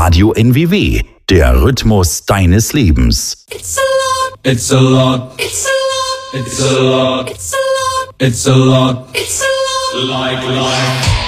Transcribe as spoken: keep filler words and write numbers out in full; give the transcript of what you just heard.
Radio N W W, der Rhythmus deines Lebens. It's a lot. It's a lot. It's a lot. It's a lot. It's a lot. It's a lot. It's a lot. Like life.